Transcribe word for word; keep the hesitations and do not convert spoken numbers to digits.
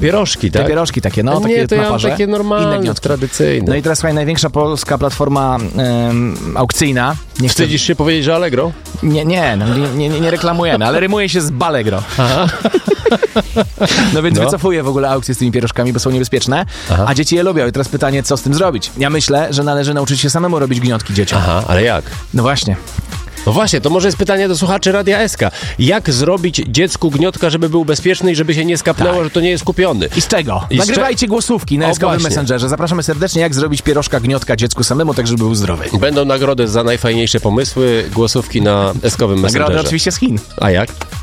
pierożki, tak? Te pierożki takie, no, nie, takie to na ja mam parze. takie normalne, Inne tradycyjne. No i teraz słuchaj, największa polska platforma um, aukcyjna. Nie chcę... Wstydzisz się powiedzieć, że Allegro? Nie, nie, no, nie, nie, nie reklamujemy, ale rymuje się z Balegro. Aha. No więc No. wycofuję w ogóle aukcje z tymi pierożkami, bo są niebezpieczne, Aha. a dzieci je lubią. I teraz pytanie, co z tym zrobić? Ja myślę, że należy nauczyć się samemu robić gniotki dzieciom. Aha, ale jak? No właśnie. No właśnie, to może jest pytanie do słuchaczy Radia S K. Jak zrobić dziecku gniotka, żeby był bezpieczny i żeby się nie skapnęło, Tak. że to nie jest kupiony? I z czego? I z Nagrywajcie głosówki na O, eskowym właśnie. Messengerze. Zapraszamy serdecznie, jak zrobić pierożka gniotka dziecku samemu, tak żeby był zdrowy. Będą nagrody za najfajniejsze pomysły, głosówki na eskowym Nagrody Messengerze. oczywiście z Chin. A jak?